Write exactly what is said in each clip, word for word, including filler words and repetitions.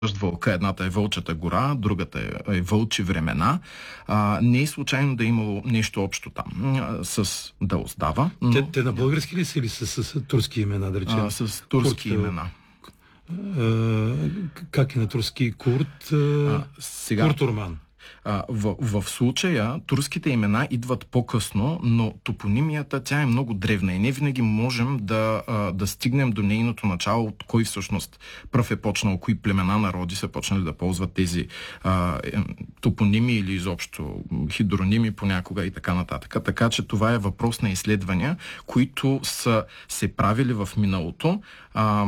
вълка. Едната е Вълчата гора, другата е, е Вълчи времена. А, не е случайно да е имало нещо общо там а, с да остава. Но... Те, те на български ли са или с, с, с турски имена, да речем? А, с турски Курт, имена. А, как е на турски? Курт, а, сега... Курт Орман. А, в, в случая турските имена идват по-късно, но топонимията тя е много древна и не винаги можем да, а, да стигнем до нейното начало, от кой всъщност пръв е почнал, кои племена народи са почнали да ползват тези а, е, топоними или изобщо хидроними понякога и така нататък. Така че това е въпрос на изследвания, които са се правили в миналото. А,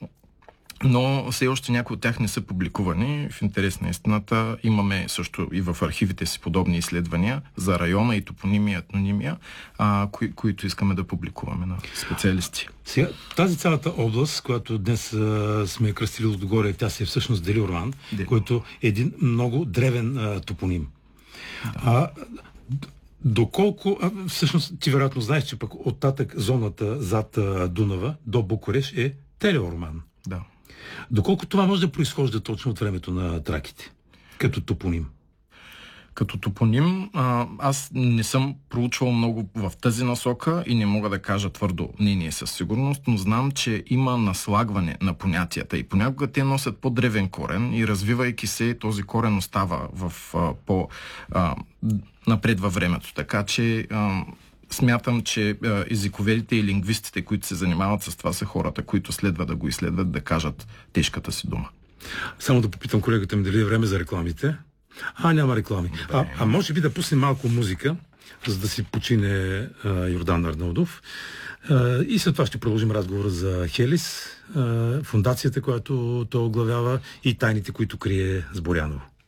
но все още някои от тях не са публикувани. В интерес на истината имаме също и в архивите си подобни изследвания за района и топонимия, етнонимия, а, кои, които искаме да публикуваме на специалисти. Сега, тази цялата област, която днес а, сме кръстили отгоре, тя се е всъщност Дели-Орман, Дели. който е един много древен а, топоним. Да. А, доколко, а, всъщност ти вероятно знаеш, че пък оттатък зоната зад а, Дунава до Букурещ е Телеорман. Да. Доколко това може да произхожда точно от времето на траките, като топоним? Като топоним, аз не съм проучвал много в тази насока и не мога да кажа твърдо мнение със сигурност, но знам, че има наслагване на понятията и понякога те носят по-древен корен и развивайки се, този корен остава в по напред във времето. Така че смятам, че а, езиковедите и лингвистите, които се занимават с това, са хората, които следва да го изследват, да кажат тежката си дума. Само да попитам колегата ми дали е време за рекламите. А, няма реклами. А, а може би да пуснем малко музика, за да си почине а, Йордан Арнаудов. А, и след това ще продължим разговора за Хелис, а, фундацията, която той оглавява и тайните, които крие Сборяново.